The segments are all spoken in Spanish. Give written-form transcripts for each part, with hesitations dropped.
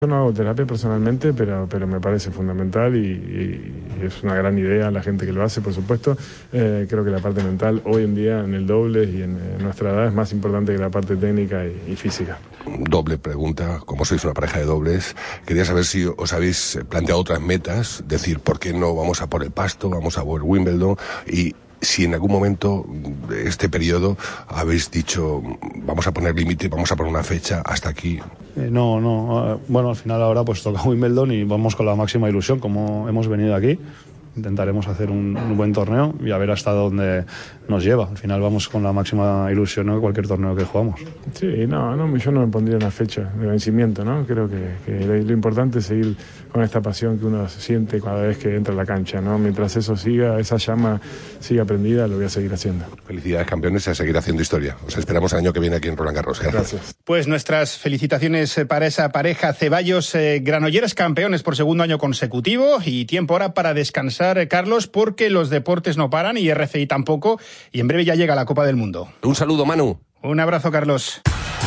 Yo no hago terapia personalmente, pero me parece fundamental y es una gran idea la gente que lo hace, por supuesto. Creo que la parte mental hoy en día en el doble y en nuestra edad es más importante que la parte técnica y física. Doble pregunta, como sois una pareja de dobles, quería saber si os habéis planteado otras metas, decir, ¿por qué no vamos a por el Pasto, vamos a por Wimbledon? Y si en algún momento de este periodo habéis dicho, vamos a poner límite, vamos a poner una fecha hasta aquí. No. Bueno, al final ahora pues toca Wimbledon y vamos con la máxima ilusión, como hemos venido aquí. Intentaremos hacer un buen torneo y a ver hasta dónde nos lleva. Al final vamos con la máxima ilusión en cualquier torneo que jugamos. Sí, yo no me pondría una fecha de vencimiento, ¿no? Creo que lo importante es seguir con esta pasión que uno siente cada vez que entra a la cancha, ¿no? Mientras eso siga, esa llama siga prendida, lo voy a seguir haciendo. Felicidades, campeones, y a seguir haciendo historia. Os esperamos el año que viene aquí en Roland Garros. Gracias. Pues nuestras felicitaciones para esa pareja Ceballos Granollers, campeones por segundo año consecutivo, y tiempo ahora para descansar, Carlos, porque los deportes no paran y RCI tampoco, y en breve ya llega la Copa del Mundo. Un saludo, Manu. Un abrazo, Carlos.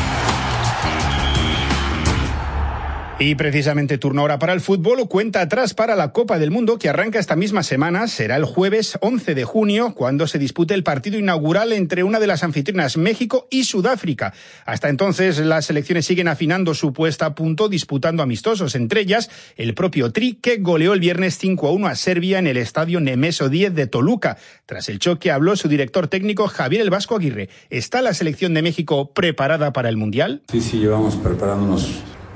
Y precisamente turno ahora para el fútbol, cuenta atrás para la Copa del Mundo que arranca esta misma semana. Será el jueves 11 de junio cuando se dispute el partido inaugural entre una de las anfitrionas, México y Sudáfrica. Hasta entonces las selecciones siguen afinando su puesta a punto, disputando amistosos, entre ellas el propio Tri, que goleó el viernes 5-1 a Serbia en el estadio Nemesio 10 de Toluca. Tras el choque habló su director técnico, Javier El Vasco Aguirre. ¿Está la selección de México preparada para el Mundial? Sí, llevamos preparándonos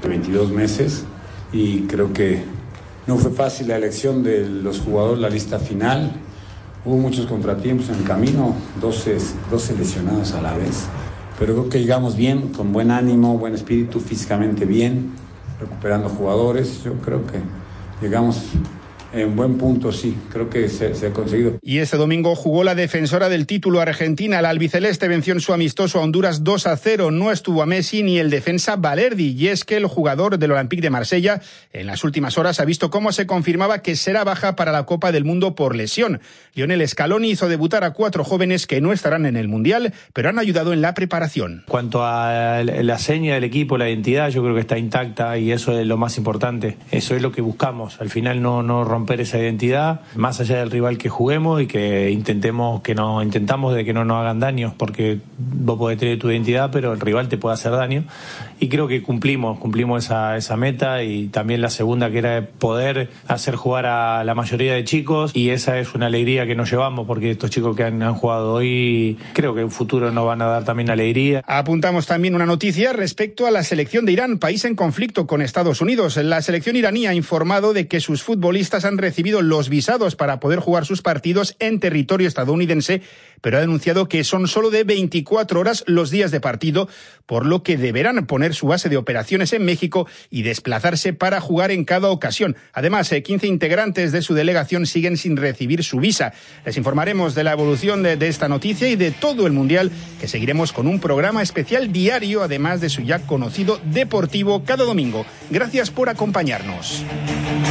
22 meses y creo que no fue fácil la elección de los jugadores, la lista final. Hubo muchos contratiempos en el camino, 12 lesionados a la vez, pero creo que llegamos bien, con buen ánimo, buen espíritu, físicamente bien, recuperando jugadores. Yo creo que llegamos en buen punto, sí, creo que se ha conseguido. Y este domingo jugó la defensora del título argentina. La albiceleste venció en su amistoso a Honduras 2-0. No estuvo a Messi ni el defensa Valerdi. Y es que el jugador del Olympique de Marsella en las últimas horas ha visto cómo se confirmaba que será baja para la Copa del Mundo por lesión. Lionel Scaloni hizo debutar a 4 jóvenes que no estarán en el Mundial, pero han ayudado en la preparación. En cuanto a la seña del equipo, la identidad, yo creo que está intacta y eso es lo más importante. Eso es lo que buscamos. Al final no romper esa identidad, más allá del rival que juguemos, y que intentamos de que no nos hagan daño, porque vos podés tener tu identidad, pero el rival te puede hacer daño. Y creo que cumplimos esa meta, y también la segunda, que era poder hacer jugar a la mayoría de chicos, y esa es una alegría que nos llevamos, porque estos chicos que han jugado hoy, creo que en un futuro nos van a dar también alegría. Apuntamos también una noticia respecto a la selección de Irán, país en conflicto con Estados Unidos. La selección iraní ha informado de que sus futbolistas han recibido los visados para poder jugar sus partidos en territorio estadounidense, pero ha denunciado que son solo de 24 horas los días de partido, por lo que deberán poner su base de operaciones en México y desplazarse para jugar en cada ocasión. Además, 15 integrantes de su delegación siguen sin recibir su visa. Les informaremos de la evolución de esta noticia y de todo el Mundial, que seguiremos con un programa especial diario, además de su ya conocido deportivo cada domingo. Gracias por acompañarnos.